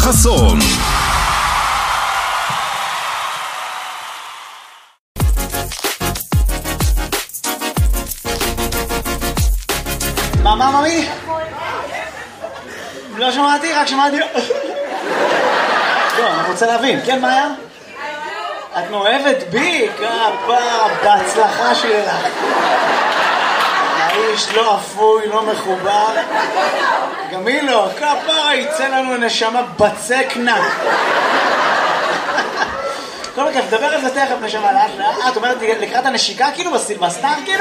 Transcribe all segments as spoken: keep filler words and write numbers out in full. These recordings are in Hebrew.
חסון. מה, מה, ממי? לא שמעתי, רק שמעתי... לא, אני רוצה להבין. כן, מה היה? את מאוהבת בי? כפרה, בהצלחה שלך. האיש לא אפוי, לא מחובר. גם היא לא. כפרה, יצא לנו נשמה בצק נק. כל הכף, דבר על זה תכף נשמה לאט לאט. את אומרת לקראת הנשיקה כאילו? בסילבסטר כאילו?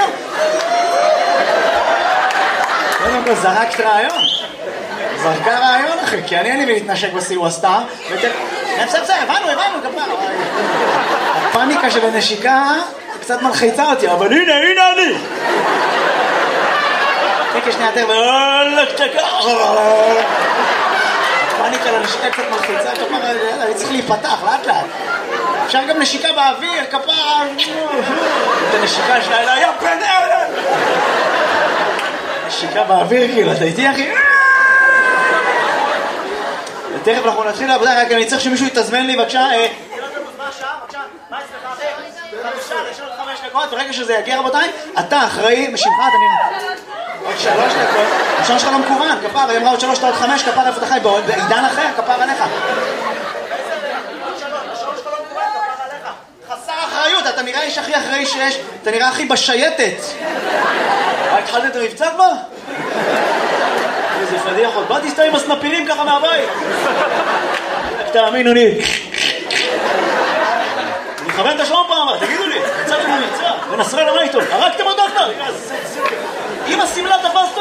קודם כל זרקת רעיון. זרקה רעיון אחי, כי אני אין לי להתנשק בסילבסטר. בסדר, בסדר, הבנו, הבנו, כפרה. הפאניקה של הנשיקה קצת מלחיצה אותי, אבל הנה, הנה אני! תקה שנייה יותר, ואולך צ'קה! הפאניקה לנשיקה קצת מלחיצה, כפרה, אני צריך להיפתח, לאט לאט. אפשר גם נשיקה באוויר, כפרה! את הנשיקה שלה אליי, יא בן אלה! נשיקה באוויר כאילו, אתה איתי אחי? תכף אנחנו נתחיל לעבודה, רק אני צריך שמישהו יתזמן לי, בבקשה. ברגע שזה יגיע רבותיי, אתה אחראי, בשמך אתה נראה עוד שלוש דקות, השעון שלך לא מקוון, כפר, היא אמרה עוד שלוש, אתה עוד חמש, כפר איפה אתה חי, בעידן אחר, כפר עליך השעון שלך לא מקוון, כפר עליך חסר אחריות, אתה נראה איש הכי אחראי שיש, אתה נראה הכי בשייטת. התחלת את המבצע כבר? איזה פדיחות, בא תסתכל עם הסנפירים ככה מהבית. תאמינו לי, אני מכוון את השעון פעם הבאה, תגידו לי, יצאתם במבצע, ונסראללה מה איתו? הרגתם אותו כבר? אם הסמלה תפסת